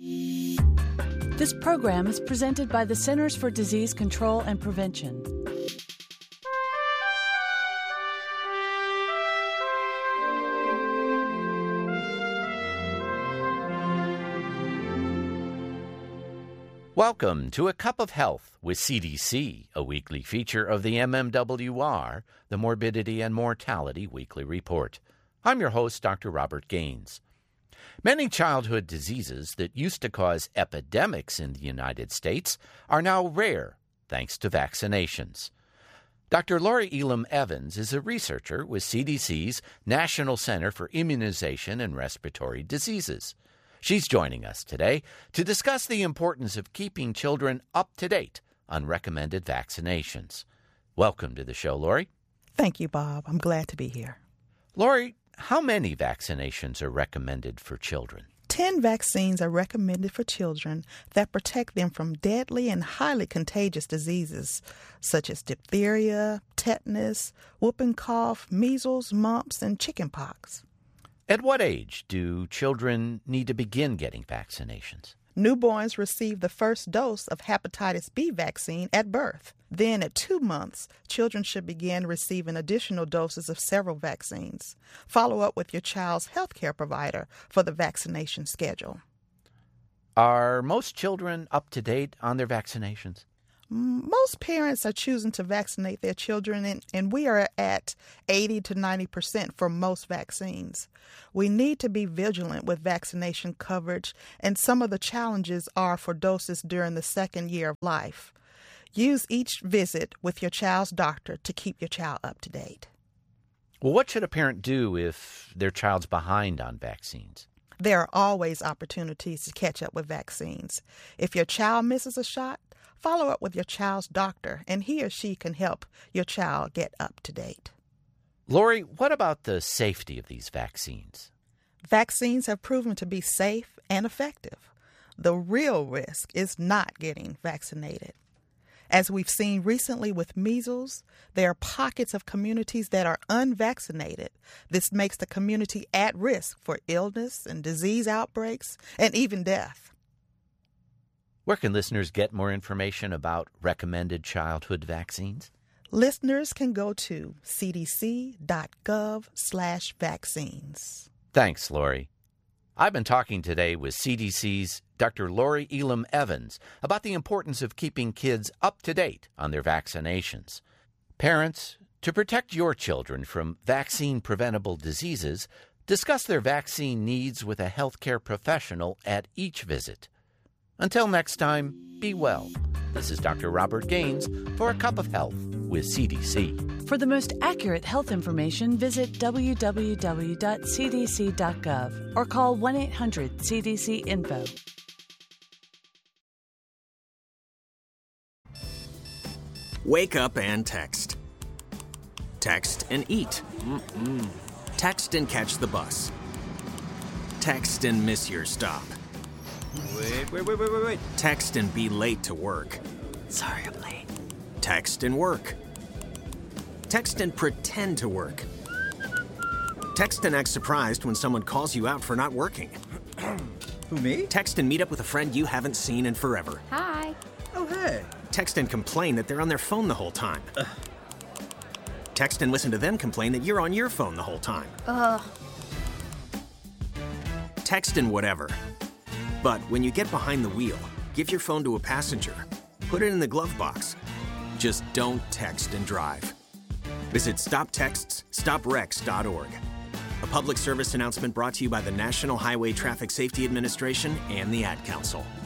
This program is presented by the Centers for Disease Control and Prevention. Welcome to A Cup of Health with CDC, a weekly feature of the MMWR, the Morbidity and Mortality Weekly Report. I'm your host, Dr. Robert Gaines. Many childhood diseases that used to cause epidemics in the United States are now rare thanks to vaccinations. Dr. Lori Elam Evans is a researcher with CDC's National Center for Immunization and Respiratory Diseases. She's joining us today to discuss the importance of keeping children up to date on recommended vaccinations. Welcome to the show, Lori. Thank you, Bob. I'm glad to be here. Lori, how many vaccinations are recommended for children? 10 vaccines are recommended for children that protect them from deadly and highly contagious diseases such as diphtheria, tetanus, whooping cough, measles, mumps, and chickenpox. At what age do children need to begin getting vaccinations? Newborns receive the first dose of hepatitis B vaccine at birth. Then at 2 months, children should begin receiving additional doses of several vaccines. Follow up with your child's healthcare provider for the vaccination schedule. Are most children up to date on their vaccinations? Most parents are choosing to vaccinate their children, and we are at 80 to 90% for most vaccines. We need to be vigilant with vaccination coverage, and some of the challenges are for doses during the second year of life. Use each visit with your child's doctor to keep your child up to date. Well, what should a parent do if their child's behind on vaccines? There are always opportunities to catch up with vaccines. If your child misses a shot, follow up with your child's doctor, and he or she can help your child get up to date. Lori, what about the safety of these vaccines? Vaccines have proven to be safe and effective. The real risk is not getting vaccinated. As we've seen recently with measles, there are pockets of communities that are unvaccinated. This makes the community at risk for illness and disease outbreaks and even death. Where can listeners get more information about recommended childhood vaccines? Listeners can go to cdc.gov/vaccines. Thanks, Lori. I've been talking today with CDC's Dr. Lori Elam Evans about the importance of keeping kids up to date on their vaccinations. Parents, to protect your children from vaccine-preventable diseases, discuss their vaccine needs with a healthcare professional at each visit. Until next time, be well. This is Dr. Robert Gaines for A Cup of Health with CDC. For the most accurate health information, visit www.cdc.gov or call 1-800-CDC-INFO. Wake up and text. Text and eat. Text and catch the bus. Text and miss your stop. Wait. Text and be late to work. Sorry, I'm late. Text and work. Text and pretend to work. Text and act surprised when someone calls you out for not working. Who, me? Text and meet up with a friend you haven't seen in forever. Hi. Oh, hey. Text and complain that they're on their phone the whole time. Text and listen to them complain that you're on your phone the whole time. Text and whatever. But when you get behind the wheel, give your phone to a passenger. Put it in the glove box. Just don't text and drive. Visit StopTextsStopWrecks.org. A public service announcement brought to you by the National Highway Traffic Safety Administration and the Ad Council.